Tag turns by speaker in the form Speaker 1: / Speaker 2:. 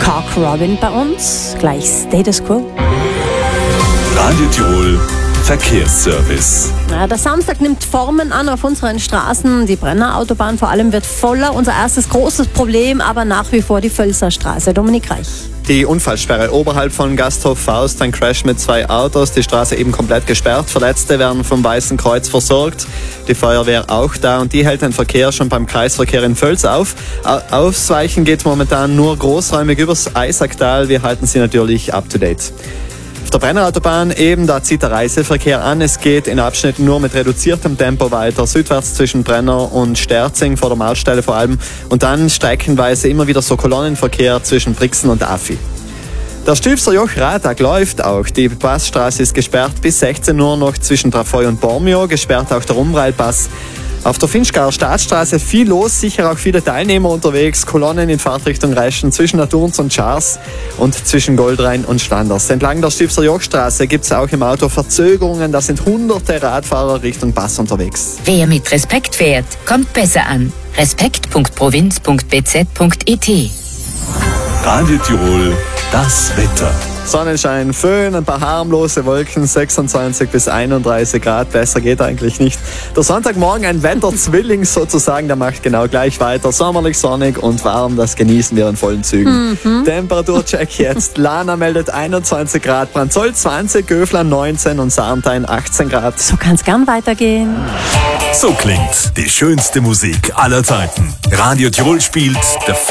Speaker 1: Cock Robin bei uns. Gleich Status Quo.
Speaker 2: Radio Tirol Verkehrsservice.
Speaker 1: Der Samstag nimmt Formen an auf unseren Straßen. Die Brenner Autobahn vor allem wird voller. Unser erstes großes Problem aber nach wie vor die Völserstraße. Dominik Reich.
Speaker 3: Die Unfallsperre oberhalb von Gasthof Faust, ein Crash mit 2 Autos, die Straße eben komplett gesperrt. Verletzte werden vom Weißen Kreuz versorgt. Die Feuerwehr auch da und die hält den Verkehr schon beim Kreisverkehr in Völs auf. Ausweichen geht momentan nur großräumig übers Eisacktal. Wir halten Sie natürlich up to date. Auf der Brennerautobahn eben, da zieht der Reiseverkehr an. Es geht in Abschnitten nur mit reduziertem Tempo weiter, südwärts zwischen Brenner und Sterzing, vor der Mautstelle vor allem. Und dann streckenweise immer wieder so Kolonnenverkehr zwischen Brixen und Affi. Der Stülpser Joch-Radtag läuft auch. Die Passstraße ist gesperrt bis 16 Uhr noch zwischen Trafoi und Bormio, gesperrt auch der Umreilpass. Auf der Finchgauer Staatsstraße viel los, sicher auch viele Teilnehmer unterwegs. Kolonnen in Fahrtrichtung Reschen zwischen Naturns und Schars und zwischen Goldrhein und Schlanders. Entlang der Stülpser Jochstraße gibt es auch im Auto Verzögerungen. Da sind hunderte Radfahrer Richtung Pass unterwegs.
Speaker 4: Wer mit Respekt fährt, kommt besser an. respekt.provinz.bz.it.
Speaker 2: Radio Tirol, das Wetter.
Speaker 3: Sonnenschein, Föhn, ein paar harmlose Wolken, 26 bis 31 Grad, besser geht eigentlich nicht. Der Sonntagmorgen ein Wetterzwilling sozusagen, der macht genau gleich weiter. Sommerlich, sonnig und warm, das genießen wir in vollen Zügen. Temperaturcheck jetzt. Lana meldet 21 Grad, Branzoll 20, Göfler 19 und Sarntein 18 Grad.
Speaker 1: So kann's gern weitergehen.
Speaker 2: So klingt die schönste Musik aller Zeiten. Radio Tirol spielt The